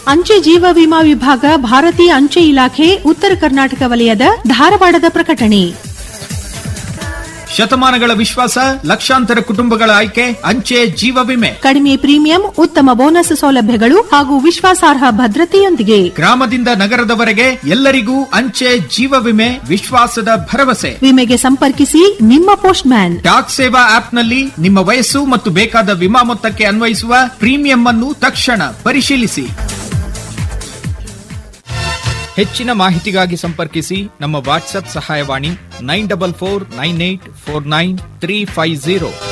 ಅಂಚೆ ಜೀವ ವಿಮಾ ವಿಭಾಗ, ಭಾರತೀಯ ಅಂಚೆ ಇಲಾಖೆ, ಉತ್ತರ ಕರ್ನಾಟಕ ವಲಯದ ಧಾರವಾಡದ ಪ್ರಕಟಣೆ. ಶತಮಾನಗಳ ವಿಶ್ವಾಸ, ಲಕ್ಷಾಂತರ ಕುಟುಂಬಗಳ ಆಯ್ಕೆ ಅಂಚೆ ಜೀವ ವಿಮೆ. ಕಡಿಮೆ ಪ್ರೀಮಿಯಂ, ಉತ್ತಮ ಬೋನಸ್ ಸೌಲಭ್ಯಗಳು ಹಾಗೂ ವಿಶ್ವಾಸಾರ್ಹ ಭದ್ರತೆಯೊಂದಿಗೆ ಗ್ರಾಮದಿಂದ ನಗರದವರೆಗೆ ಎಲ್ಲರಿಗೂ ಅಂಚೆ ಜೀವ ವಿಮೆ ವಿಶ್ವಾಸದ ಭರವಸೆ. ವಿಮೆಗೆ ಸಂಪರ್ಕಿಸಿ ನಿಮ್ಮ ಪೋಸ್ಟ್ ಮ್ಯಾನ್. ಡಾಕ್ ಸೇವಾ ಆಪ್ನಲ್ಲಿ ನಿಮ್ಮ ವಯಸ್ಸು ಮತ್ತು ಬೇಕಾದ ವಿಮಾ ಮೊತ್ತಕ್ಕೆ ಅನ್ವಯಿಸುವ ಪ್ರೀಮಿಯಂ ಅನ್ನು ತಕ್ಷಣ ಪರಿಶೀಲಿಸಿ. ಹೆಚ್ಚಿನ ಮಾಹಿತಿಗಾಗಿ ಸಂಪರ್ಕಿಸಿ ನಮ್ಮ ವಾಟ್ಸ್ಆಪ್ ಸಹಾಯವಾಣಿ 9449849350.